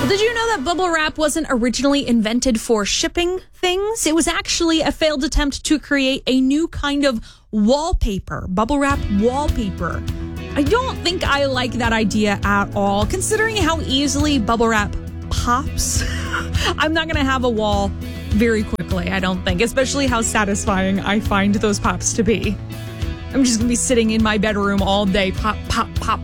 Did you know that bubble wrap wasn't originally invented for shipping things? It was actually a failed attempt to create a new kind of wallpaper, bubble wrap wallpaper. I don't think I like that idea at all, considering how easily bubble wrap pops. I'm not going to have a wall very quickly, I don't think, especially how satisfying I find those pops to be. I'm just going to be sitting in my bedroom all day, pop, pop, pop,